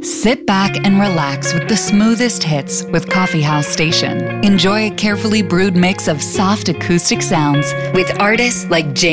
Sit back and relax with the smoothest hits with Coffee House Station. Enjoy a carefully brewed mix of soft acoustic sounds with artists like James